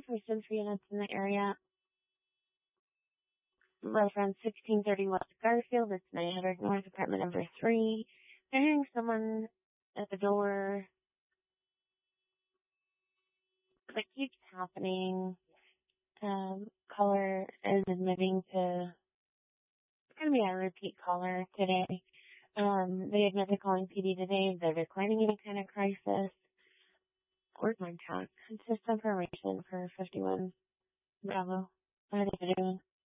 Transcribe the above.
for Sentry units in the area. Reference 1630 West Garfield. It's 900 North, apartment number 3. They're hearing someone at the door. It keeps happening. Caller is admitting to, it's going to be a repeat caller today. They admit to calling PD today. They're declining any kind of crisis. Where's my chat? It's just information for 51 Bravo. What are they doing?